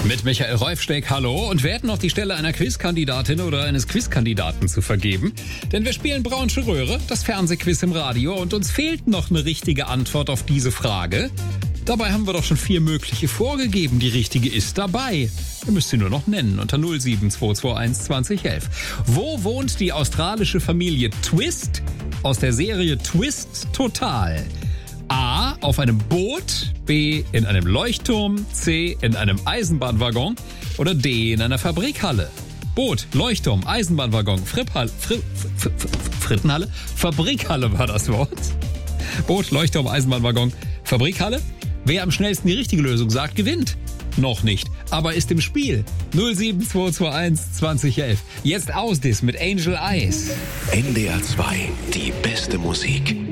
Mit Michael Räufsteck, hallo. Und wir hätten noch die Stelle einer Quizkandidatin oder eines Quizkandidaten zu vergeben. Denn wir spielen Braunsche Röhre, das Fernsehquiz im Radio. Und uns fehlt noch eine richtige Antwort auf diese Frage. Dabei haben wir doch schon 4 mögliche vorgegeben. Die richtige ist dabei. Ihr müsst sie nur noch nennen unter 07221 2011. Wo wohnt die australische Familie Twist aus der Serie Twist Total? A. Auf einem Boot, B. in einem Leuchtturm, C. in einem Eisenbahnwaggon oder D. in einer Fabrikhalle. Boot, Leuchtturm, Eisenbahnwaggon, Frittenhalle? Fabrikhalle war das Wort. Boot, Leuchtturm, Eisenbahnwaggon, Fabrikhalle. Wer am schnellsten die richtige Lösung sagt, gewinnt. Noch nicht, aber ist im Spiel. 07221 2011. Jetzt Ausdiss mit Angel Eyes. NDR 2, die beste Musik.